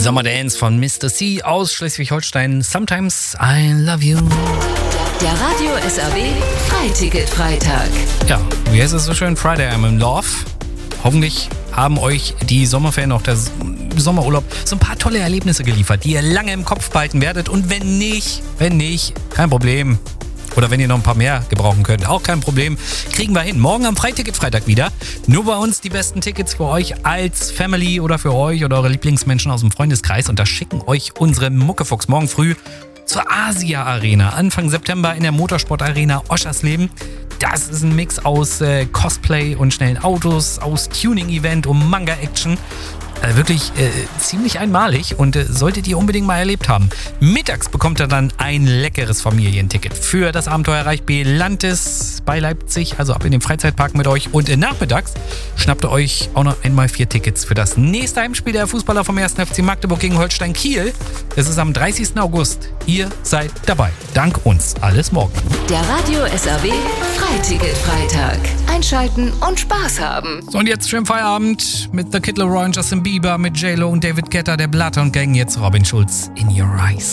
Sommerdance von Mr. C aus Schleswig-Holstein. Sometimes I love you. Der Radio SAW Freiticket-Freitag. Ja, wie heißt es so schön? Friday I'm in Love. Hoffentlich haben euch die Sommerferien, auch der Sommerurlaub, so ein paar tolle Erlebnisse geliefert, die ihr lange im Kopf behalten werdet. Und wenn nicht, kein Problem. Oder wenn ihr noch ein paar mehr gebrauchen könnt, auch kein Problem. Kriegen wir hin. Morgen am Freiticket-Freitag wieder. Nur bei uns die besten Tickets für euch als Family oder für euch oder eure Lieblingsmenschen aus dem Freundeskreis. Und da schicken euch unsere Muckefuchs morgen früh zur Asia Arena. Anfang September in der Motorsport Arena Oschersleben. Das ist ein Mix aus Cosplay und schnellen Autos, aus Tuning-Event und Manga-Action. Wirklich ziemlich einmalig und solltet ihr unbedingt mal erlebt haben. Mittags bekommt ihr dann ein leckeres Familienticket für das Abenteuerreich Belantis bei Leipzig, also ab in den Freizeitpark mit euch. Und nachmittags schnappt ihr euch auch noch einmal 4 Tickets für das nächste Heimspiel der Fußballer vom 1. FC Magdeburg gegen Holstein Kiel. Es ist am 30. August. Ihr seid dabei. Dank uns. Alles morgen. Der Radio SAW Freiticket-Freitag. Einschalten und Spaß haben. So, und jetzt schön Feierabend mit The Kid Laroi und Justin Bieber, mit J-Lo und David Guetta, der Blatter und Gang. Jetzt Robin Schulz, In Your Eyes.